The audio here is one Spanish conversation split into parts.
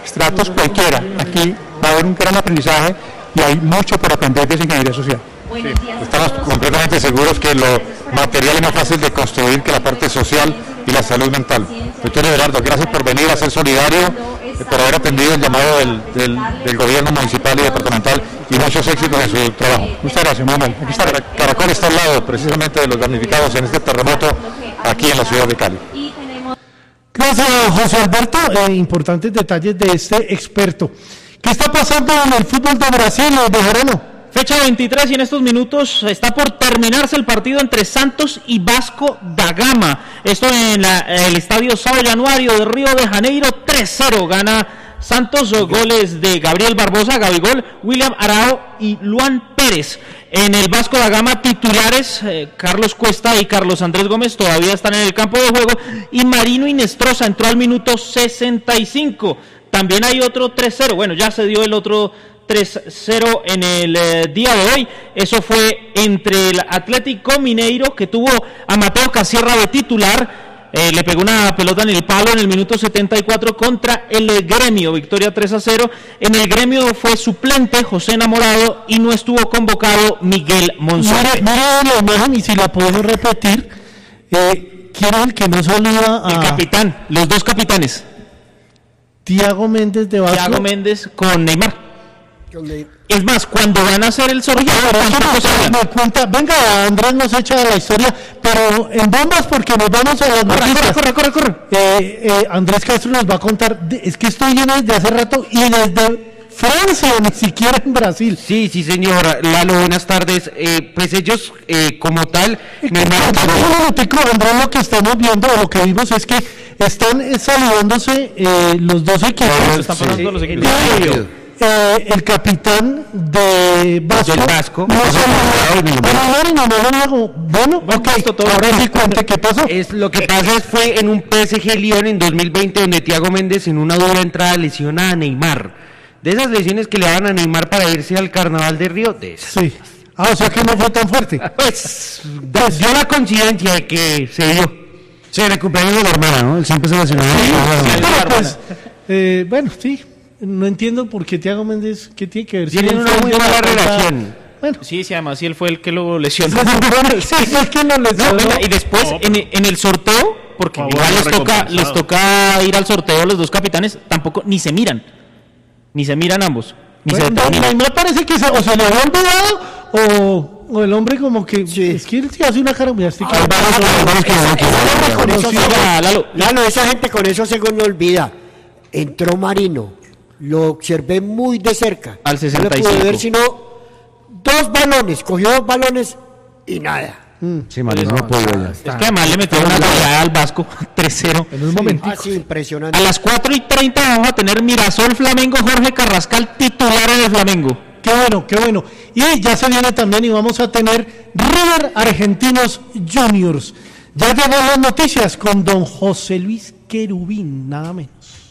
estratos cualquiera. Aquí va a haber un gran aprendizaje y hay mucho por aprender de esa ingeniería social. Sí, estamos completamente seguros que lo material es más fácil de construir que la parte social y la salud mental. Doctor Everardo, gracias por venir a ser solidario, por haber atendido el llamado del gobierno municipal y departamental y muchos éxitos en su trabajo. Muchas gracias, Manuel. Aquí está, Caracol está al lado precisamente de los damnificados en este terremoto aquí en la ciudad de Cali. Gracias, José Alberto. Importantes detalles de este experto. ¿Qué está pasando en el fútbol de Brasil, Bejarano? Fecha 23 y en estos minutos está por terminarse el partido entre Santos y Vasco da Gama. Esto en el estadio São Januário de Río de Janeiro. 3-0 gana Santos, goles de Gabriel Barbosa, Gabigol, William Arao y Luan Pérez. En el Vasco da Gama titulares, Carlos Cuesta y Carlos Andrés Gómez todavía están en el campo de juego y Marino Inestrosa entró al minuto 65. También hay otro 3-0, bueno, ya se dio el otro 3-0 en el día de hoy. Eso fue entre el Atlético Mineiro, que tuvo a Mateo Casierra de titular, le pegó una pelota en el palo en el minuto 74 contra el Gremio, victoria 3-0. En el Gremio fue suplente José Enamorado y no estuvo convocado Miguel Monsalve. Mira la imagen y si la podemos repetir, ¿quién es el que no saluda a...? El capitán, los dos capitanes. Thiago Méndez de Vasco. Thiago Méndez con Neymar. Es más, cuando van a hacer el sorteo, me cuenta, venga, Andrés nos echa la historia, pero en bombas porque nos vamos a las noticias. Corre. Andrés Castro nos va a contar, es que estoy lleno desde hace rato y desde Francia, ni siquiera en Brasil. Sí, señora. Lalo, buenas tardes. Pues ellos, como tal... Andrés, lo que estamos viendo, lo que vimos es que están saludándose los dos equipos. Están pasando los equipos. El capitán de Vasco. Bueno, ok, ahora sí cuente qué pasó. Lo que pasa fue en un PSG Lyon en 2020 donde Thiago Méndez en una dura entrada lesiona a Neymar. De esas lesiones que le daban a Neymar para irse al Carnaval de Río, de esas. Sí. O sea que no fue tan fuerte. Pues dio la coincidencia de que se dio. Se recuperó de la hermana, ¿no? Él siempre se lesionó. Bueno, sí. No entiendo por qué Thiago Méndez, ¿qué tiene que ver? Tienen una muy mala relación. Bueno. Sí, además sí, él fue el que lo lesionó. Y después en el sorteo, porque igual les toca ir al sorteo a los dos capitanes, tampoco ni se miran ambos. Me parece que se le había olvidado o el hombre como que es que él se hace una cara muy astica. Lalo, esa gente con eso se no olvida. Entró Marino. Lo observé muy de cerca. Al 65. No pude ver sino cogió dos balones y nada. Sí, Marino no pudo ya. Es que además le metió una goleada al Vasco 3-0 en un momento. Sí, impresionante. A las 4:30 vamos a tener Mirasol Flamengo, Jorge Carrascal titular en el Flamengo. Qué bueno. Y ya se viene también y vamos a tener River Argentinos Juniors. Ya llegan las noticias con don José Luis Querubín, nada menos.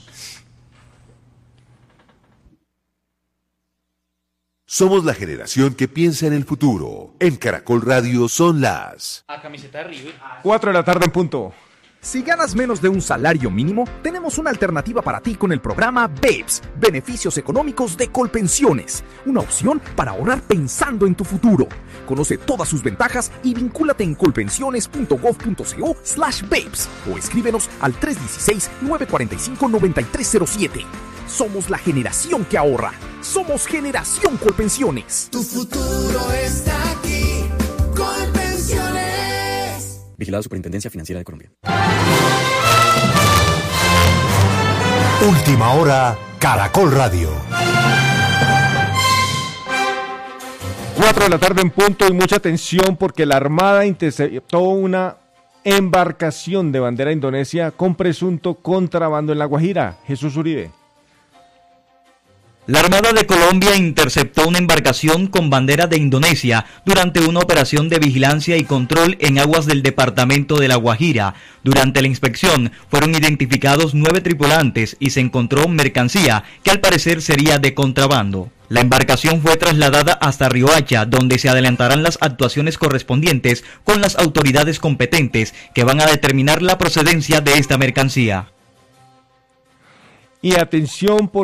Somos la generación que piensa en el futuro. En Caracol Radio son las 4:00 p.m. Si ganas menos de un salario mínimo, tenemos una alternativa para ti con el programa BEPS, Beneficios Económicos de Colpensiones. Una opción para ahorrar pensando en tu futuro. Conoce todas sus ventajas y vincúlate en colpensiones.gov.co/BEPS o escríbenos al 316-945-9307. Somos la generación que ahorra. Somos Generación Colpensiones. Tu futuro está aquí. Colpensiones. Vigilada Superintendencia Financiera de Colombia. Última hora, Caracol Radio. 4:00 p.m. y mucha atención porque la Armada interceptó una embarcación de bandera indonesia con presunto contrabando en La Guajira. Jesús Uribe. La Armada de Colombia interceptó una embarcación con bandera de Indonesia durante una operación de vigilancia y control en aguas del departamento de La Guajira. Durante la inspección fueron identificados 9 tripulantes y se encontró mercancía que al parecer sería de contrabando. La embarcación fue trasladada hasta Riohacha, donde se adelantarán las actuaciones correspondientes con las autoridades competentes que van a determinar la procedencia de esta mercancía. Y atención